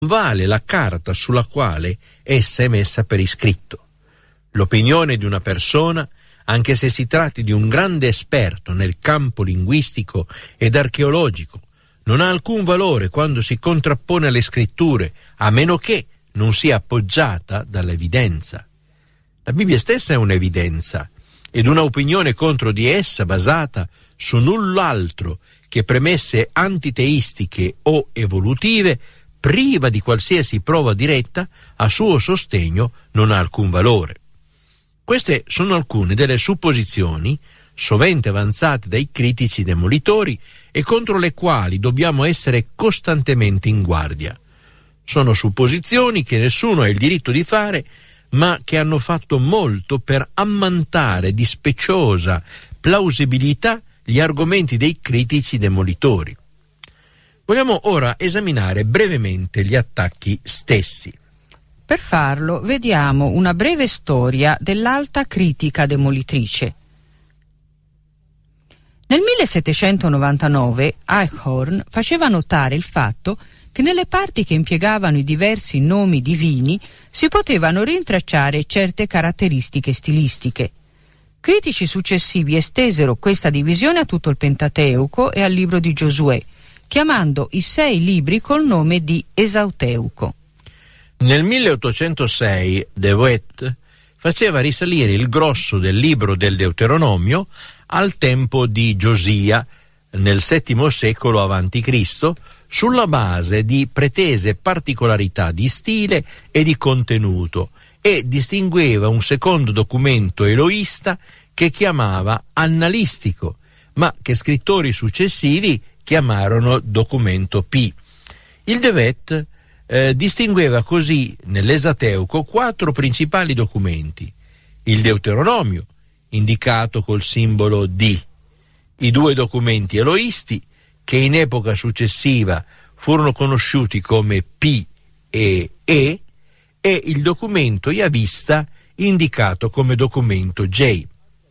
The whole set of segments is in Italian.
vale la carta sulla quale essa è messa per iscritto. L'opinione di una persona, anche se si tratti di un grande esperto nel campo linguistico ed archeologico, non ha alcun valore quando si contrappone alle scritture, a meno che non sia appoggiata dall'evidenza. La Bibbia stessa è un'evidenza, ed una opinione contro di essa basata su null'altro che premesse antiteistiche o evolutive, priva di qualsiasi prova diretta a suo sostegno, non ha alcun valore. Queste sono alcune delle supposizioni sovente avanzate dai critici demolitori e contro le quali dobbiamo essere costantemente in guardia. Sono supposizioni che nessuno ha il diritto di fare, ma che hanno fatto molto per ammantare di speciosa plausibilità gli argomenti dei critici demolitori. Vogliamo ora esaminare brevemente gli attacchi stessi. Per farlo, vediamo una breve storia dell'alta critica demolitrice. Nel 1799 Eichhorn faceva notare il fatto che nelle parti che impiegavano i diversi nomi divini si potevano rintracciare certe caratteristiche stilistiche. Critici successivi estesero questa divisione a tutto il Pentateuco e al libro di Giosuè, chiamando i 6 libri col nome di Esauteuco. Nel 1806 De Wet faceva risalire il grosso del libro del Deuteronomio al tempo di Giosia, nel VII secolo a.C., sulla base di pretese particolarità di stile e di contenuto, e distingueva un secondo documento eloista che chiamava annalistico, ma che scrittori successivi chiamarono documento P. Il De Wet distingueva così nell'Esateuco 4 principali documenti: il Deuteronomio, indicato col simbolo D, i 2 documenti eloisti, che in epoca successiva furono conosciuti come P e E, e il documento Yavista, indicato come documento J.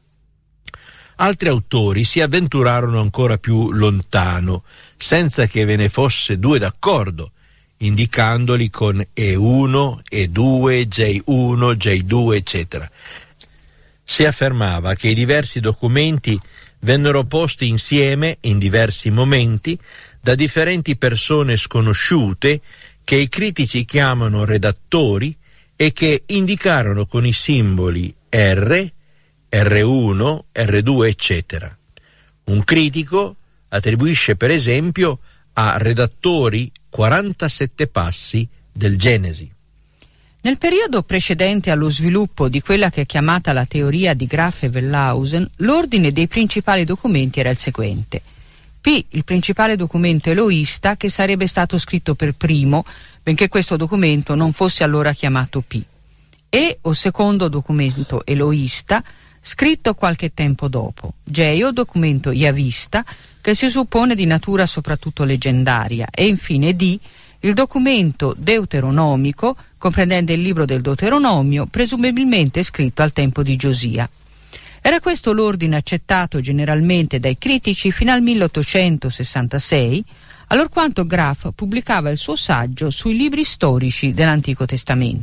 Altri autori si avventurarono ancora più lontano, senza che ve ne fosse 2 d'accordo, indicandoli con E1, E2, J1, J2, eccetera. Si affermava che i diversi documenti vennero posti insieme in diversi momenti da differenti persone sconosciute che i critici chiamano redattori e che indicarono con i simboli R, R1, R2, eccetera. Un critico attribuisce per esempio a redattori 47 passi del Genesi. Nel periodo precedente allo sviluppo di quella che è chiamata la teoria di Graf e Wellhausen, l'ordine dei principali documenti era il seguente: P, il principale documento eloista, che sarebbe stato scritto per primo, benché questo documento non fosse allora chiamato P. E, o secondo documento eloista, scritto qualche tempo dopo. J, o documento Yavista, che si suppone di natura soprattutto leggendaria. E infine D, il documento deuteronomico, comprendente il libro del Deuteronomio, presumibilmente scritto al tempo di Giosia. Era questo l'ordine accettato generalmente dai critici fino al 1866, allorquanto Graf pubblicava il suo saggio sui libri storici dell'Antico Testamento.